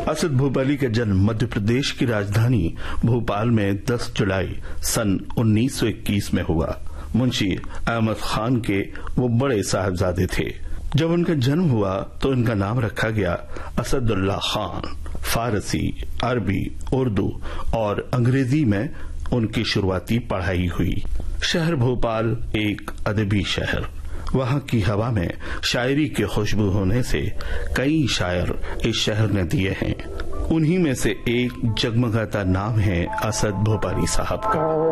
असद भोपाली का जन्म मध्य प्रदेश की राजधानी भोपाल में 10 जुलाई सन 1921 में हुआ। मुंशी अहमद खान के वो बड़े साहबजादे थे। जब उनका जन्म हुआ तो इनका नाम रखा गया असदुल्ला खान। फारसी, अरबी, उर्दू और अंग्रेजी में उनकी शुरुआती पढ़ाई हुई। शहर भोपाल एक अदबी शहर। वहाँ की हवा में शायरी की खुशबू होने से कई शायर इस शहर ने दिए हैं। उन्हीं में से एक जगमगाता नाम है असद भोपाली साहब का।